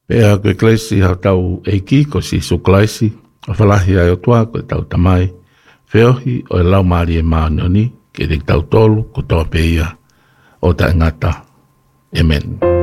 Pea koe klaisi hau tau eiki ko si su klaisi. O whalahi ai o tua koe tau tamai. Whiohi o e lau maari e maanoni ke te tau tolu ko toa peia o ta ngata. Amen.